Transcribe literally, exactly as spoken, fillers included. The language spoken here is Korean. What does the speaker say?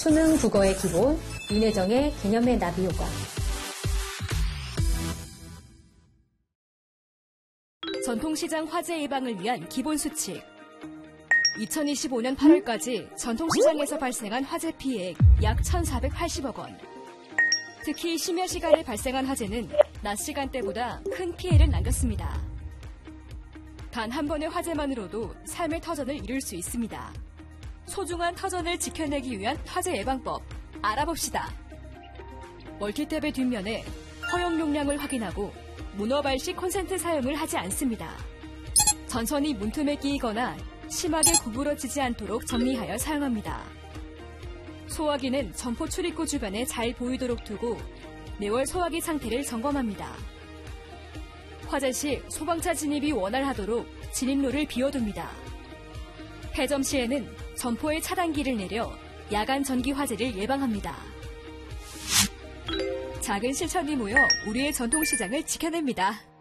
수능 국어의 기본, 윤혜정의 개념의 나비 효과. 전통시장 화재 예방을 위한 기본 수칙. 이천이십오 년 팔월까지 전통시장에서 발생한 화재 피해액 약 천사백팔십억 원. 특히 심야 시간에 발생한 화재는 낮 시간대보다 큰 피해를 남겼습니다. 단 한 번의 화재만으로도 삶의 터전을 이룰 수 있습니다. 소중한 터전을 지켜내기 위한 화재 예방법 알아봅시다. 멀티탭의 뒷면에 허용 용량을 확인하고 문어 발시 콘센트 사용을 하지 않습니다. 전선이 문틈에 끼이거나 심하게 구부러지지 않도록 정리하여 사용합니다. 소화기는 점포 출입구 주변에 잘 보이도록 두고 매월 소화기 상태를 점검합니다. 화재 시 소방차 진입이 원활하도록 진입로를 비워둡니다. 폐점 시에는 점포에 차단기를 내려 야간 전기 화재를 예방합니다. 작은 실천이 모여 우리의 전통시장을 지켜냅니다.